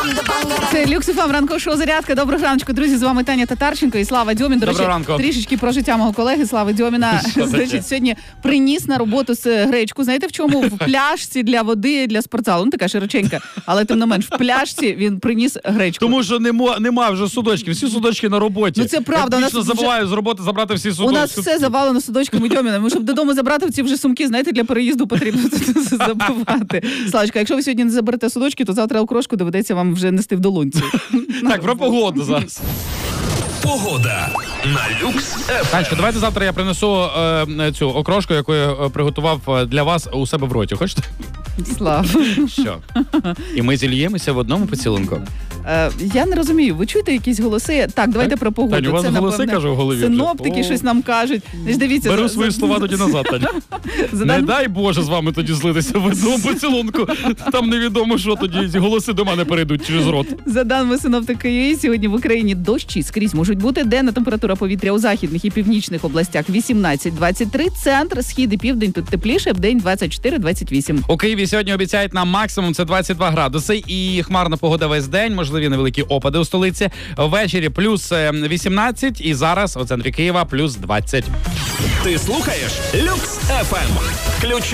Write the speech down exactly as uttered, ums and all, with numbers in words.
Це Люкс еф ем, ранкове шоу «Зарядка». Доброго раночку, друзі, з вами Таня Татарченко і Слава Дьомін. До речі, трішечки про життя мого колеги Слави Дьоміна. Значить, сьогодні приніс на роботу з гречку. Знаєте в чому? В пляшці для води, для спортзалу. Ну, така широченька, але тим не менш, в пляшці він приніс гречку. Тому що нема, нема вже судочків, всі судочки на роботі. Ну, це правда. Я вічно забуваю з роботи забрати всі судочки. У нас все завалено судочками Дьоміна. Щоб додому забрати ці вже сумки, знаєте, для переїзду потрібно забувати. Славочка, якщо ви сьогодні не заберете судочки, то завтра окрошку доведеться вам вже нести в долонці. Так, про погоду зараз. Погода на Люкс еф ем. Танечко, давайте завтра я принесу е, цю окрошку, яку я приготував для вас у себе в роті. Хочете? Слав. Що? І ми зільємося в одному поцілунку. Е, я не розумію, ви чуєте якісь голоси? Так, давайте так? Про погоду. Таню, у вас це, голоси, напевне, кажу, в голові синоптики щось нам кажуть. Дивіться, Беру за, свої за, слова тоді назад, Таня. Задан... Не дай Боже з вами тоді злитися в одному поцілунку. Там невідомо, що тоді голоси до мене перейдуть через рот. За даними синоптика ЮА, сьогодні в Україні дощі скрізь можуть бути. Денна температура повітря у західних і північних областях вісімнадцять двадцять три, центр, схід і південь тут тепліше, вдень двадцять чотири двадцять вісім. У Києві сьогодні обіцяють нам максимум, це двадцять два градуси і хмарна погода весь день, можливі невеликі опади у столиці. Ввечері плюс вісімнадцять і зараз у центрі Києва плюс двадцять. Ти слухаєш Люкс еф ем. Ключ